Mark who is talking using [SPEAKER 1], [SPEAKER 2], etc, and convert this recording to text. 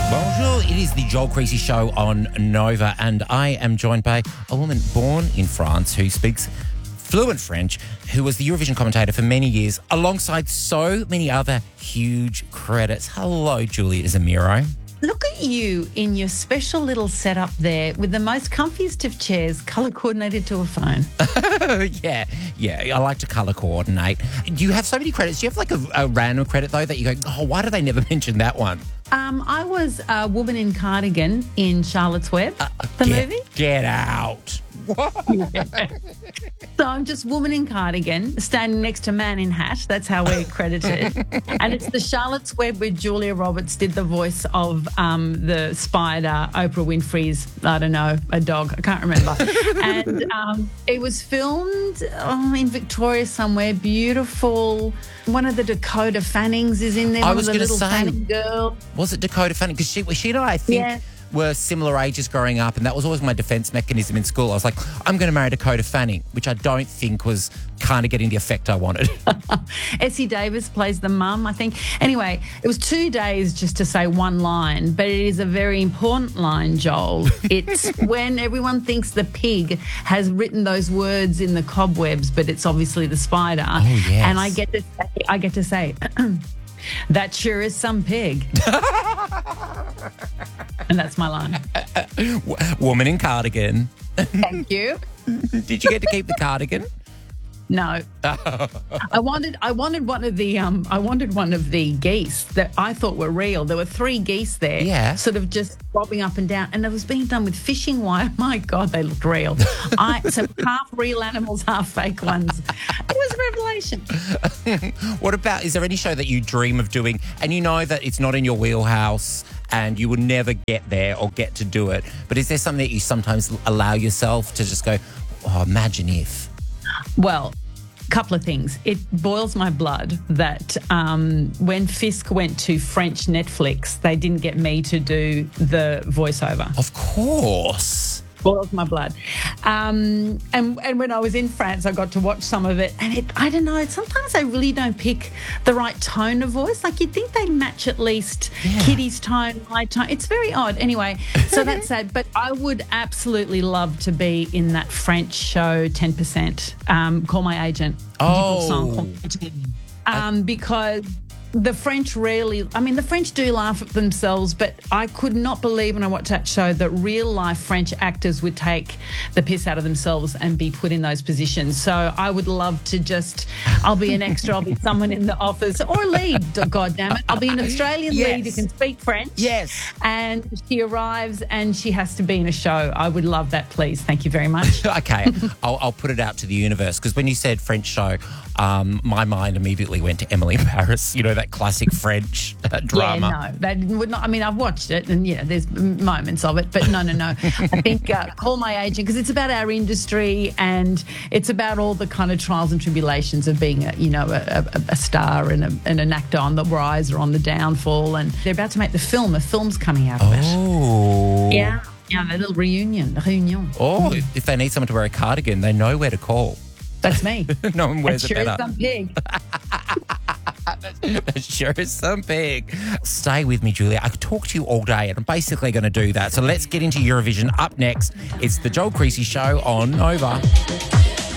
[SPEAKER 1] Bonjour, it is the Joel Creasy Show on Nova, and I am joined by a woman born in France who speaks fluent French, who was the Eurovision commentator for many years, alongside so many other huge credits. Hello, Juliet Zamiro.
[SPEAKER 2] Look at you in your special little setup there with the most comfiest of chairs, colour coordinated to a phone.
[SPEAKER 1] Yeah, I like to colour coordinate. You have so many credits. Do you have like a random credit, though, that you go, oh, why do they never mention that one?
[SPEAKER 2] I was a woman in cardigan in Charlotte's Web, the movie.
[SPEAKER 1] Get out.
[SPEAKER 2] So I'm just woman in cardigan standing next to man in hat. That's how we're credited. And it's the Charlotte's Web where Julia Roberts did the voice of the spider, Oprah Winfrey's, I don't know, a dog. I can't remember. And it was filmed in Victoria somewhere. Beautiful. One of the Dakota Fannings is in there.
[SPEAKER 1] I was
[SPEAKER 2] going to
[SPEAKER 1] say,
[SPEAKER 2] Fanning girl.
[SPEAKER 1] Was it Dakota Fanning? Because she and I think...
[SPEAKER 2] Yeah.
[SPEAKER 1] Were similar ages growing up, and that was always my defence mechanism in school. I was like, I'm going to marry Dakota Fanning, which I don't think was kind of getting the effect I wanted.
[SPEAKER 2] Essie Davis plays the mum, I think. Anyway, it was 2 days just to say one line, but it is a very important line, Joel. It's when everyone thinks the pig has written those words in the cobwebs, but it's obviously the spider.
[SPEAKER 1] Oh, yes.
[SPEAKER 2] And I get to say, that sure is some pig. And that's my line.
[SPEAKER 1] Woman in cardigan.
[SPEAKER 2] Thank you.
[SPEAKER 1] Did you get to keep the cardigan?
[SPEAKER 2] No. I wanted one of the geese that I thought were real. There were 3 geese there, sort of just bobbing up and down, and it was being done with fishing wire. My God, they looked real. So half real animals, half fake ones. It was a revelation.
[SPEAKER 1] What about, is there any show that you dream of doing and you know that it's not in your wheelhouse and you will never get there or get to do it, but is there something that you sometimes allow yourself to just go, oh, imagine if?
[SPEAKER 2] Well, a couple of things. It boils my blood that when Fisk went to French Netflix, they didn't get me to do the voiceover.
[SPEAKER 1] Of course.
[SPEAKER 2] Boils my blood. And when I was in France, I got to watch some of it, and I don't know, sometimes they really don't pick the right tone of voice. Like, you'd think they'd match at least Kitty's tone, my tone. It's very odd. Anyway, so that's sad. But I would absolutely love to be in that French show, 10%, Call My Agent.
[SPEAKER 1] Oh.
[SPEAKER 2] Because the French the French do laugh at themselves, but I could not believe when I watched that show that real life French actors would take the piss out of themselves and be put in those positions. So I would love to I'll be an extra, I'll be someone in the office, or a lead, God damn it. I'll be an Australian lead who can speak French.
[SPEAKER 1] Yes. And
[SPEAKER 2] she arrives and she has to be in a show. I would love that, please. Thank you very much.
[SPEAKER 1] Okay, I'll put it out to the universe, because when you said French show, my mind immediately went to Emily in Paris, you know, that classic French drama.
[SPEAKER 2] Yeah, no, that would not. I mean, I've watched it, and there's moments of it, but no. I think Call My Agent, because it's about our industry and it's about all the kind of trials and tribulations of being a star and an actor on the rise or on the downfall, and they're about to make the film. A film's coming out of it.
[SPEAKER 1] Oh.
[SPEAKER 2] Yeah, a little reunion.
[SPEAKER 1] Oh, if they need someone to wear a cardigan, they know where to call.
[SPEAKER 2] That's me.
[SPEAKER 1] No one wears it better.
[SPEAKER 2] Sure is some pig.
[SPEAKER 1] That sure is some pig. Stay with me, Julia. I could talk to you all day, and I'm basically going to do that. So let's get into Eurovision. Up next, it's the Joel Creasy Show on Nova.